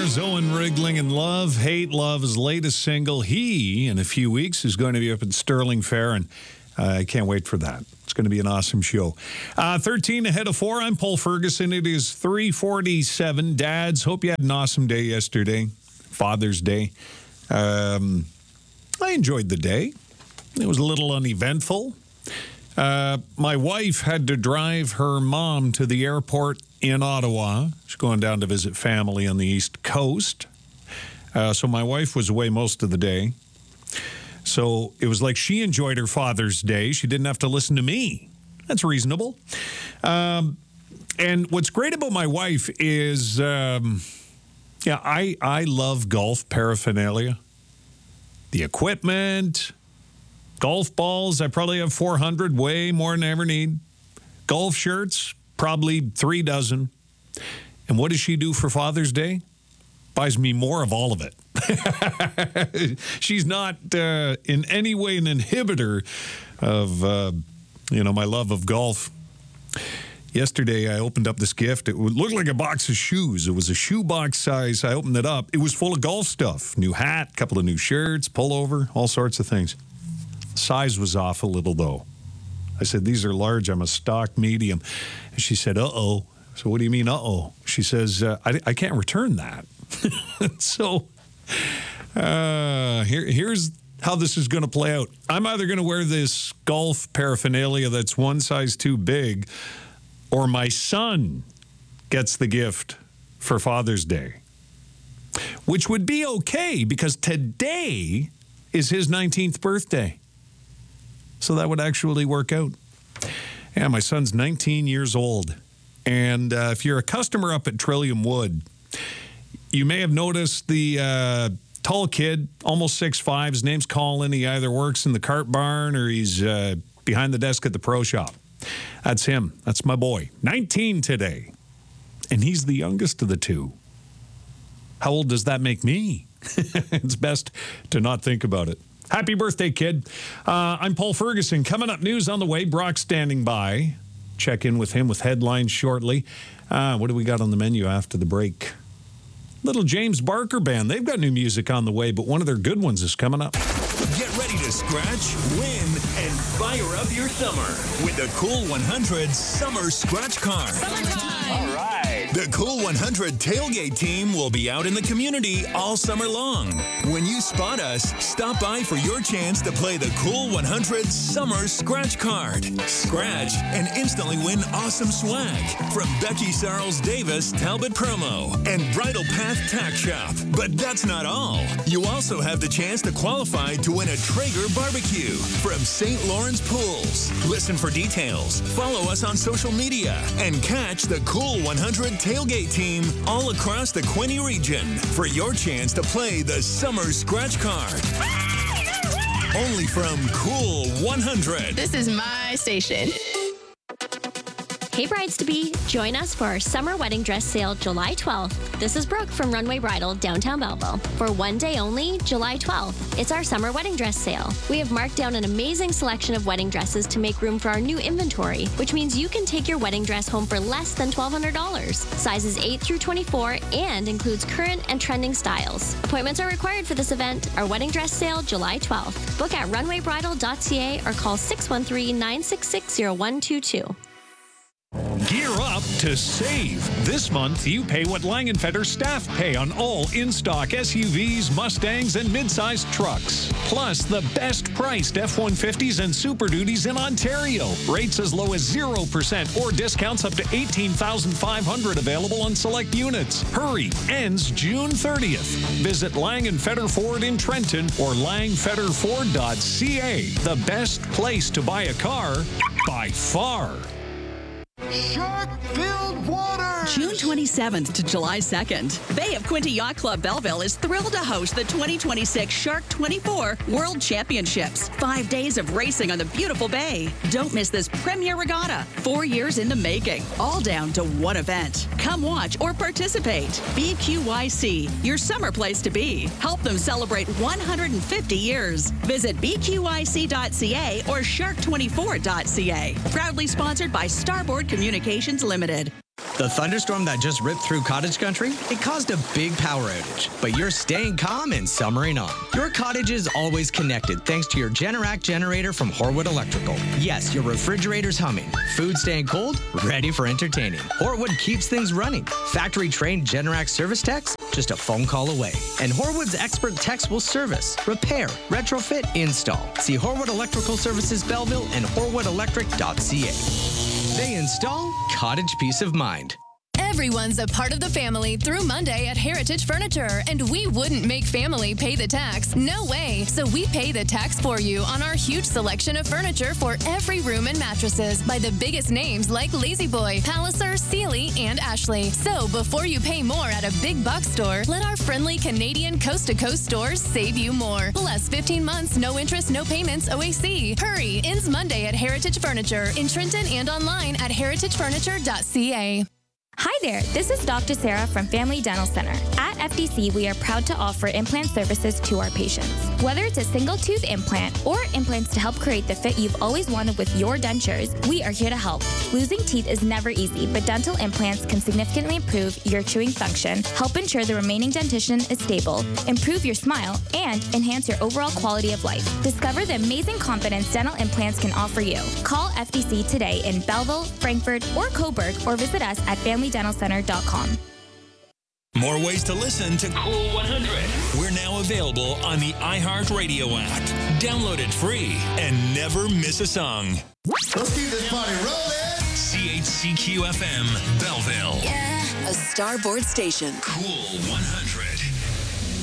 There's Owen Rigling and Love, Hate Love, his latest single. He, in a few weeks, is going to be up at Sterling Fair, and I can't wait for that. It's going to be an awesome show. 13 ahead of 4. I'm Paul Ferguson. It is 3:47. Dads, hope you had an awesome day yesterday, Father's Day. I enjoyed the day. It was a little uneventful. My wife had to drive her mom to the airport in Ottawa. She's going down to visit family on the East Coast. So my wife was away most of the day. So it was like she enjoyed her Father's Day. She didn't have to listen to me. That's reasonable. And what's great about my wife is, I love golf paraphernalia. The equipment, golf balls, I probably have 400, way more than I ever need. Golf shirts, probably 3 dozen. And what does she do for Father's Day? Buys me more of all of it. She's not in any way an inhibitor of, my love of golf. Yesterday, I opened up this gift. It looked like a box of shoes. It was a shoebox size. I opened it up. It was full of golf stuff. New hat, couple of new shirts, pullover, all sorts of things. Size was off a little, though. I said, these are large. I'm a stock medium. And she said, uh-oh. So what do you mean, uh-oh? She says, I can't return that. So here's how this is going to play out. I'm either going to wear this golf paraphernalia that's one size too big, or my son gets the gift for Father's Day, which would be okay because today is his 19th birthday. So that would actually work out. Yeah, my son's 19 years old. And if you're a customer up at Trillium Wood, you may have noticed the tall kid, almost 6'5". His name's Colin. He either works in the cart barn or he's behind the desk at the pro shop. That's him. That's my boy. 19 today. And he's the youngest of the two. How old does that make me? It's best to not think about it. Happy birthday, kid. I'm Paul Ferguson. Coming up, news on the way. Brock standing by. Check in with him with headlines shortly. What do we got on the menu after the break? Little James Barker Band. They've got new music on the way, but one of their good ones is coming up. Get ready to scratch, win, and fire up your summer with the Cool 100 Summer Scratch Card. Summertime! All right. The Cool 100 tailgate team will be out in the community all summer long. When you spot us, stop by for your chance to play the Cool 100 Summer Scratch Card. Scratch and instantly win awesome swag from Becky Sarles Davis Talbot Promo and Bridal Path Tack Shop. But that's not all. You also have the chance to qualify to win a Traeger barbecue from St. Lawrence Pools. Listen for details, follow us on social media, and catch the Cool 100 tailgate team all across the Quinte region for your chance to play the Summer Scratch Card. Only from Cool 100. This is my station. Hey brides-to-be, join us for our summer wedding dress sale July 12th. This is Brooke from Runway Bridal, downtown Belleville. For one day only, July 12th, it's our summer wedding dress sale. We have marked down an amazing selection of wedding dresses to make room for our new inventory, which means you can take your wedding dress home for less than $1,200. Sizes 8 through 24 and includes current and trending styles. Appointments are required for this event. Our wedding dress sale July 12th. Book at runwaybridal.ca or call 613-966-0122. Gear up to save. This month, you pay what Langenfetter staff pay on all in-stock SUVs, Mustangs, and mid-sized trucks. Plus, the best-priced F-150s and Super Duties in Ontario. Rates as low as 0% or discounts up to $18,500 available on select units. Hurry! Ends June 30th. Visit Langenfetter Ford in Trenton or langfetterford.ca. The best place to buy a car by far. Shark-filled water! June 27th to July 2nd. Bay of Quinte Yacht Club Belleville is thrilled to host the 2026 Shark 24 World Championships. 5 days of racing on the beautiful bay. Don't miss this premier regatta. 4 years in the making. All down to one event. Come watch or participate. BQYC, your summer place to be. Help them celebrate 150 years. Visit bqyc.ca or shark24.ca. Proudly sponsored by Starboard Communications Limited. The thunderstorm that just ripped through cottage country, it caused a big power outage, but you're staying calm and summering on. Your cottage is always connected thanks to your Generac generator from Horwood Electrical. Yes, your refrigerator's humming, food staying cold, ready for entertaining. Horwood keeps things running. Factory-trained Generac service techs, just a phone call away. And Horwood's expert techs will service, repair, retrofit, install. See Horwood Electrical Services Belleville and horwoodelectric.ca. They install cottage peace of mind. Everyone's a part of the family through Monday at Heritage Furniture, and we wouldn't make family pay the tax. No way. So we pay the tax for you on our huge selection of furniture for every room and mattresses by the biggest names like Lazy Boy, Palliser, Sealy, and Ashley. So before you pay more at a big box store, let our friendly Canadian coast-to-coast stores save you more. Plus 15 months, no interest, no payments, OAC. Hurry. Ends Monday at Heritage Furniture in Trenton and online at heritagefurniture.ca. Hi there, this is Dr. Sarah from Family Dental Center. At FDC, we are proud to offer implant services to our patients. Whether it's a single tooth implant or implants to help create the fit you've always wanted with your dentures, we are here to help. Losing teeth is never easy, but dental implants can significantly improve your chewing function, help ensure the remaining dentition is stable, improve your smile, and enhance your overall quality of life. Discover the amazing confidence dental implants can offer you. Call FDC today in Belleville, Frankfurt, or Coburg, or visit us at FamilyDentalCenter.com. More ways to listen to Cool 100. We're now available on the iHeartRadio app. Download it free and never miss a song. Let's keep this party rolling. CHCQ FM, Belleville. Yeah, a Starboard station. Cool 100.